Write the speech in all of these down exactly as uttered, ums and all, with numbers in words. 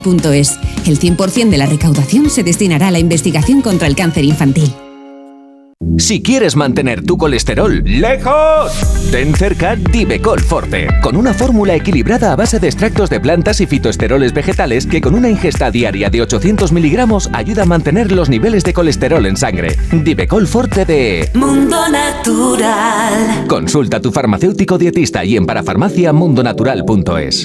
Punto es. El cien por ciento de la recaudación se destinará a la investigación contra el cáncer infantil. Si quieres mantener tu colesterol lejos, ten cerca Divecol Forte, con una fórmula equilibrada a base de extractos de plantas y fitoesteroles vegetales que con una ingesta diaria de ochocientos miligramos ayuda a mantener los niveles de colesterol en sangre. Divecol Forte de Mundo Natural. Consulta a tu farmacéutico dietista y en parafarmacia mundo natural punto es.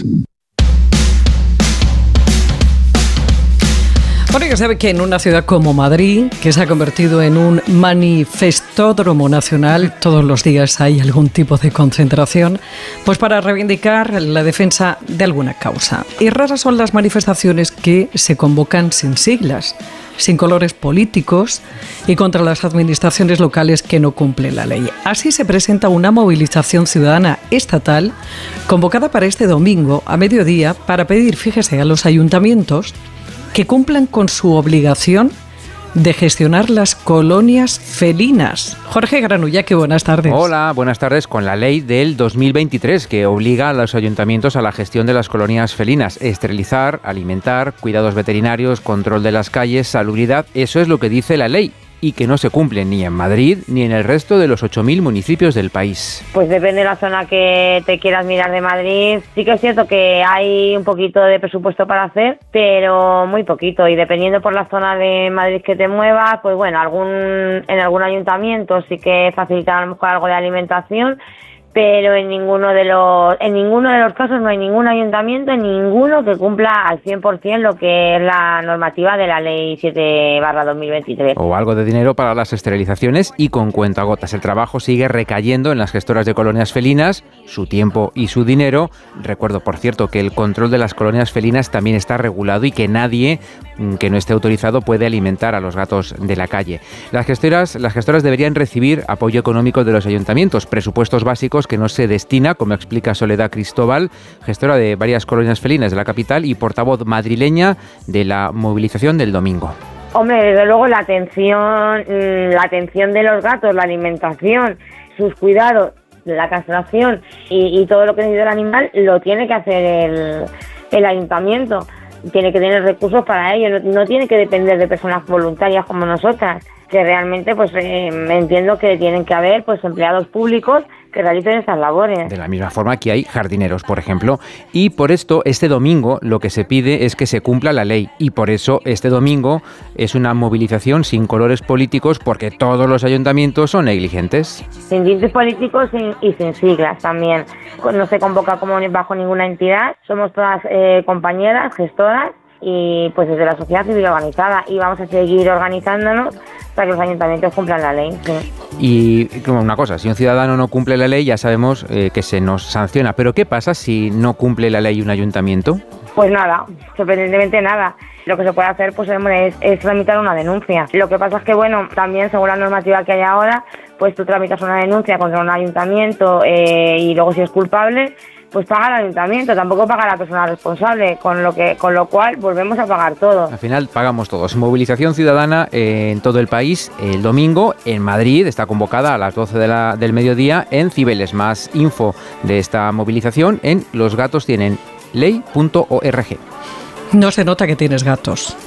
Bueno, ya sabe que en una ciudad como Madrid, que se ha convertido en un manifestódromo nacional, todos los días hay algún tipo de concentración, pues para reivindicar la defensa de alguna causa. Y raras son las manifestaciones que se convocan sin siglas, sin colores políticos y contra las administraciones locales que no cumplen la ley. Así se presenta una movilización ciudadana estatal convocada para este domingo a mediodía para pedir, fíjese, a los ayuntamientos que cumplan con su obligación de gestionar las colonias felinas. Jorge Granullaque, buenas tardes. Hola, buenas tardes. Con la ley del dos mil veintitrés que obliga a los ayuntamientos a la gestión de las colonias felinas, esterilizar, alimentar, cuidados veterinarios, control de las calles, salubridad, eso es lo que dice la ley. Y que no se cumple ni en Madrid ni en el resto de los ocho mil municipios del país. Pues depende de la zona que te quieras mirar de Madrid. Sí que es cierto que hay un poquito de presupuesto para hacer, pero muy poquito. Y dependiendo por la zona de Madrid que te muevas, pues bueno, algún en algún ayuntamiento sí que facilitan a lo mejor algo de alimentación, pero en ninguno de los en ninguno de los casos no hay ningún ayuntamiento, en ninguno que cumpla al cien por ciento lo que es la normativa de la ley siete barra dos mil veintitrés. O algo de dinero para las esterilizaciones y con cuentagotas. El trabajo sigue recayendo en las gestoras de colonias felinas, su tiempo y su dinero. Recuerdo, por cierto, que el control de las colonias felinas también está regulado y que nadie que no esté autorizado puede alimentar a los gatos de la calle. Las gestoras, las gestoras deberían recibir apoyo económico de los ayuntamientos, presupuestos básicos que no se destina, como explica Soledad Cristóbal, gestora de varias colonias felinas de la capital y portavoz madrileña de la movilización del domingo. Hombre, desde luego la atención, la atención de los gatos, la alimentación, sus cuidados, la castración y, y todo lo que necesita el animal lo tiene que hacer el, el ayuntamiento. Tiene que tener recursos para ello, no, no tiene que depender de personas voluntarias como nosotras, que realmente pues eh, entiendo que tienen que haber pues empleados públicos que realicen estas labores. De la misma forma que hay jardineros, por ejemplo, y por esto este domingo lo que se pide es que se cumpla la ley y por eso este domingo es una movilización sin colores políticos porque todos los ayuntamientos son negligentes. Sin tintes políticos y sin siglas también. No se convoca como bajo ninguna entidad, somos todas eh, compañeras, gestoras y pues desde la sociedad civil organizada y vamos a seguir organizándonos para que los ayuntamientos cumplan la ley. Sí. Y como una cosa, si un ciudadano no cumple la ley ya sabemos eh, que se nos sanciona, pero ¿qué pasa si no cumple la ley un ayuntamiento? Pues nada, sorprendentemente nada. Lo que se puede hacer pues es, es tramitar una denuncia. Lo que pasa es que bueno, también según la normativa que hay ahora, pues tú tramitas una denuncia contra un ayuntamiento eh, y luego si es culpable, pues paga el ayuntamiento, tampoco paga la persona responsable, con lo que con lo cual volvemos a pagar todo. Al final pagamos todos. Movilización ciudadana en todo el país el domingo. En Madrid está convocada a las doce de la, del mediodía en Cibeles. Más info de esta movilización en los gatos tienen ley punto org. No se nota que tienes gatos.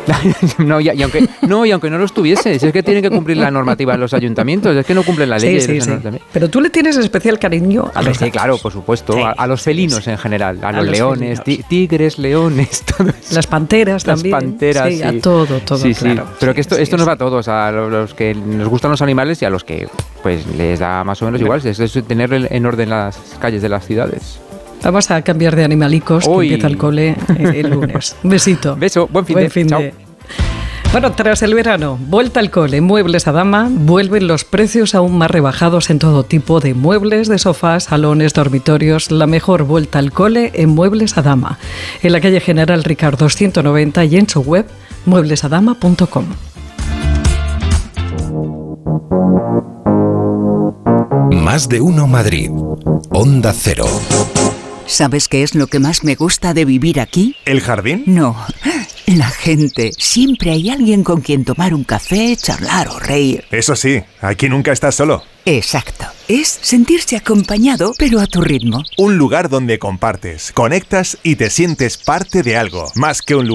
No, y, y aunque no y aunque no los tuviese, si es que tienen que cumplir la normativa en los ayuntamientos, es que no cumplen la ley. Sí, sí, sí. Pero tú le tienes especial cariño a los Sí, gatos. claro, por supuesto, sí, a, a los felinos sí, en general, a, a los, los leones, ti, tigres, leones, todo eso. Las panteras Las también. Las panteras, sí, sí. A todo, todo, sí, claro. Sí. Pero que esto, sí, esto sí, nos sí. va a todos, a los que nos gustan los animales y a los que pues les da más o menos igual, es, es tener en orden las calles de las ciudades. Vamos a cambiar de animalicos, Uy. que empieza el cole el lunes. Un besito. Beso, buen fin buen de. Fin Chao. de. Bueno, tras el verano, vuelta al cole, Muebles Adama, vuelven los precios aún más rebajados en todo tipo de muebles, de sofás, salones, dormitorios. La mejor vuelta al cole en Muebles Adama, en la calle General Ricardo ciento noventa y en su web muebles adama punto com. Más de uno Madrid. Onda Cero. ¿Sabes qué es lo que más me gusta de vivir aquí? ¿El jardín? No. La gente. Siempre hay alguien con quien tomar un café, charlar o reír. Eso sí, aquí nunca estás solo. Exacto. Es sentirse acompañado, pero a tu ritmo. Un lugar donde compartes, conectas y te sientes parte de algo, más que un lugar.